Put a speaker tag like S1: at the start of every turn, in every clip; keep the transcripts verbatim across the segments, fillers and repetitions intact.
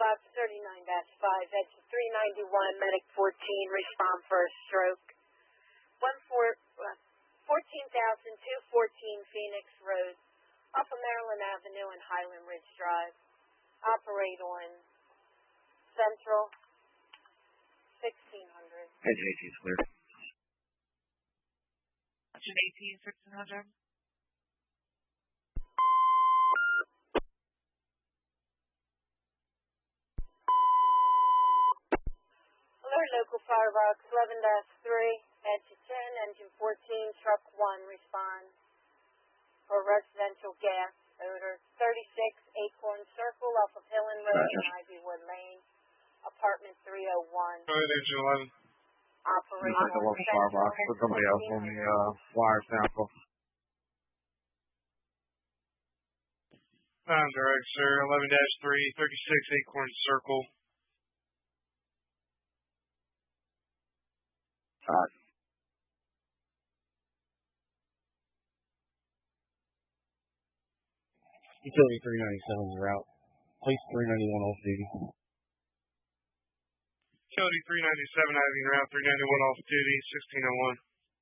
S1: Fox thirty-nine dash five, exit three ninety-one, medic fourteen, respond for a stroke. one four, uh, fourteen thousand two hundred fourteen Phoenix Road, off of Maryland Avenue and Highland Ridge Drive. Operate on Central sixteen hundred.
S2: Edge eighteen is clear.
S3: Engine eighteen, sixteen hundred.
S1: Alert local firebox eleven dash three, edge ten, engine fourteen, truck one, respond for residential gas odor. thirty-six Acorn Circle off of Hillen Road and Ivywood Lane, apartment three oh one.
S4: Go ahead, engine eleven.
S1: Operate
S2: Looks like a local firebox. Put somebody else on the uh, wire sample.
S4: I'm direct, sir. eleven dash three, thirty-six Acorn Circle.
S2: Alright.
S5: Utility three ninety-seven is route. Police three ninety-one off duty.
S4: Utility three ninety-seven Avenue route, three ninety-one off duty, sixteen oh one.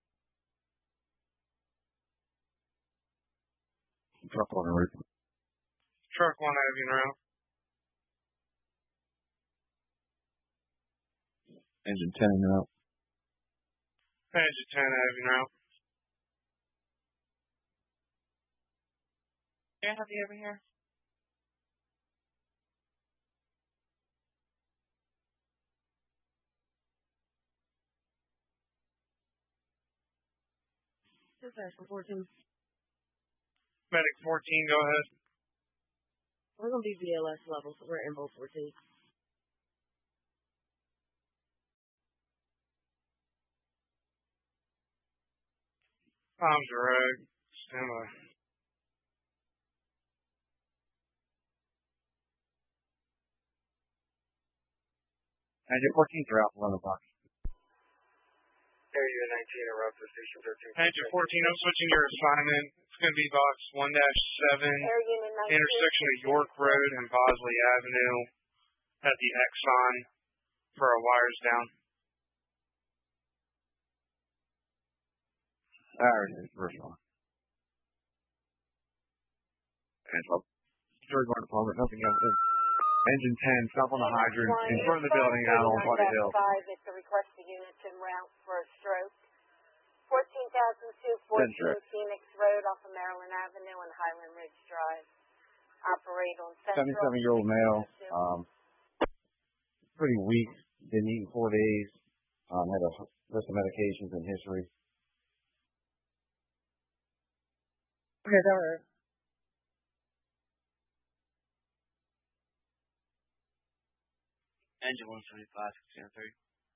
S2: Truck one route.
S4: Truck one Avenue route.
S2: Engine ten route.
S4: Engine ten Avenue route.
S3: Can I have you over here?
S6: Dispatch fourteen.
S4: Medic fourteen, go ahead.
S6: We're going to be V L S level, so we're Invo fourteen.
S4: I'm direct. Stand by.
S2: Engine fourteen's route, eleven o'clock.
S7: Area nineteen, around for station thirteen.
S4: Engine fourteen, I'm switching your assignment. It's going to be box one dash seven, intersection of York Road and Bosley Avenue at the Exxon for our wires down.
S2: Alright, first one. Hands up. Third one department, nothing else. Engine ten, stop on the hydrant in front of the building out on Buddy Hill.
S1: It's a requested unit en route for a stroke. fourteen thousand two hundred fourteen Phoenix Road off of Maryland Avenue and Highland Ridge Drive. Operate on Central.
S5: seventy-seven-year-old male. Um, pretty weak. Didn't eat in four days. Um, had a list of medications and history.
S6: Okay, that was
S7: Engine one seventy-five, sixteen oh three.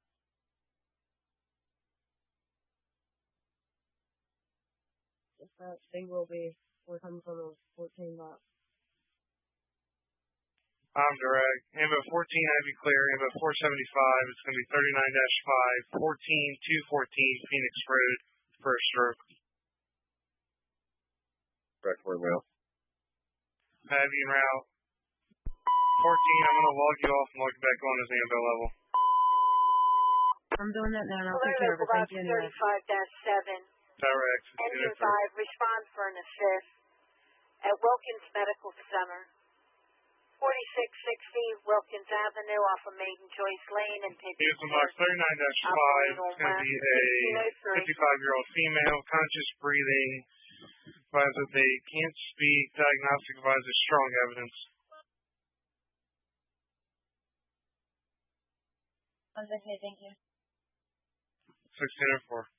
S6: dispatch. They will be. We're coming from a fourteen lot.
S4: I'm direct. Ambo fourteen, I be clear. Ambo four seventy-five, it's going to be thirty-nine dash five, fourteen two fourteen Phoenix Road for a stroke.
S2: Direct for rail.
S4: Have you en route. fourteen, I'm going to log you off and log you back on as Ambo level.
S6: I'm doing that now, and I'll take care of it. Thank you anyway.
S1: thirty-five dash seven.
S4: Direct.
S1: Engine five, respond for an assist at Wilkins Medical Center. forty-six sixty Wilkins Avenue off of Maiden Joyce Lane and Pigeon.
S4: Houston box thirty-nine dash five, it's going to be a fifty-five-year-old female, conscious breathing, advised that they can't speak, diagnostic advisor, strong evidence.
S3: Okay, thank you.
S4: sixteen oh four.